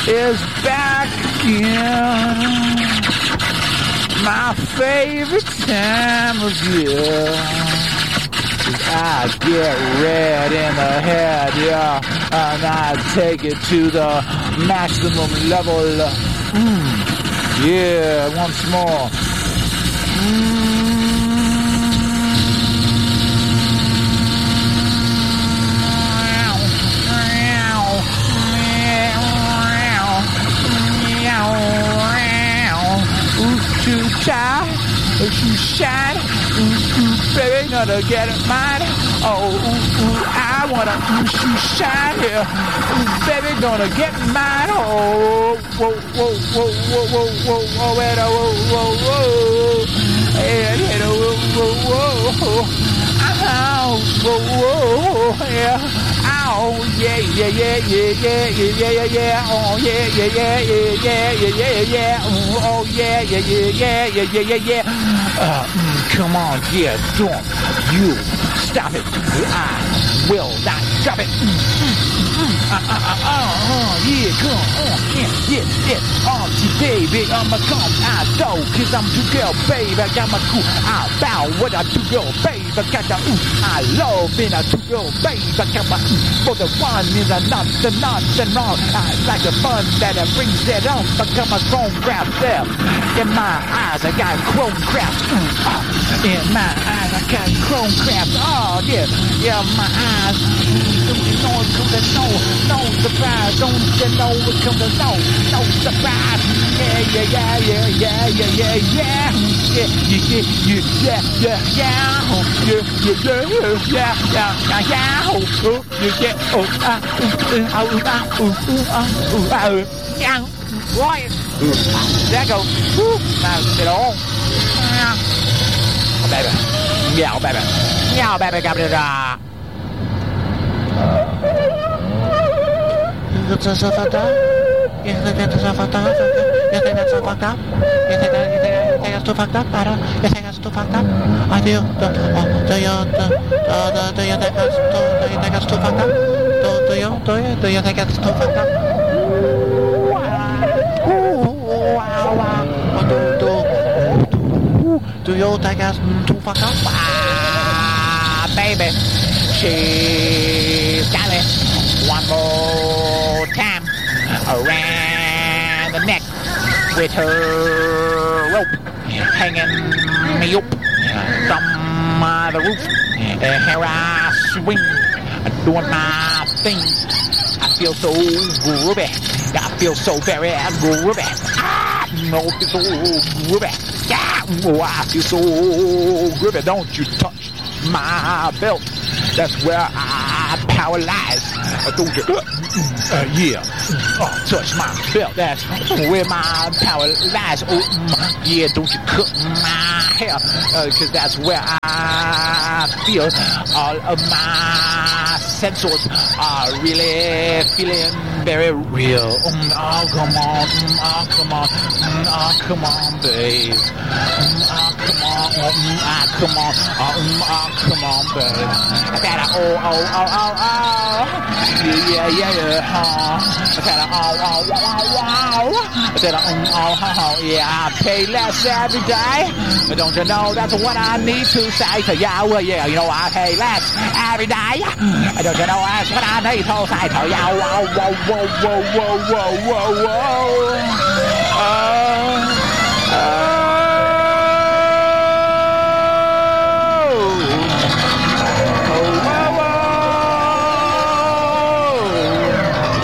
is back again. My favorite time of year. I get red in the head, yeah, and I take it to the maximum level. Yeah, once more. Too tired, too shine, baby, gonna get it mine. Oh, I wanna too shine here, baby, gonna get mine. Oh, whoa, whoa, whoa, whoa, whoa, whoa, whoa, whoa, whoa, whoa, whoa, whoa, whoa, yeah. Oh yeah, yeah, yeah, yeah, yeah, yeah, yeah, yeah. Oh yeah, yeah, yeah, yeah, yeah, yeah, yeah, yeah. Oh yeah, yeah, yeah, yeah, yeah, yeah, yeah, yeah. Come on, yeah, don't you stop it. I will not drop it. Yeah, come on, yeah. Oh, baby, I'ma come out though, 'cause I'm too girl, babe. I got my cool. I bow what I do, girl, babe. I got the I love being a two girl, babe. I got my for the one is a not the not. I like the fun that it brings it on. I got my chrome crap there. In my eyes, I got chrome crap. In my eyes, I got chrome crap. Oh yeah, my eyes. Don't you know it comes to no surprise. Don't you know it comes to no surprise. Right. There go. Now get on. Oh, baby. Yeah, baby. Yeah, baby. Got it. It's so fucked up. You think it's so fucked up? You think it's so fucked up? You think it's too fucked up? I don't. You think it's too fucked up? I do. Do you think it's too fucked up? Do you think it's too fucked up? Do you think it's too fucked up? Baby, she's got it one more time around the neck with her rope hanging me up from the roof. Here I swing, doing my thing. I feel so groovy. I feel so very groovy. No, I feel so groovy. Oh, I feel so groovy. Don't you touch my belt. That's where I power lies. Don't you? Yeah. Touch my belt. That's where my power lies. Oh, yeah. Don't you cut my hair? 'Cause that's where I feel all of my sensors are really feeling very real. Oh, come on. Oh, come on. Oh, come on, babe. Oh, come on. Come on. Oh, come on, babe. I gotta, oh. Yeah. I gotta, I gotta, yeah, I pay less every day. But don't you know that's what I need to say to you? Yeah, you know I pay less every day. Don't you know that's what I need to say to you? Whoa.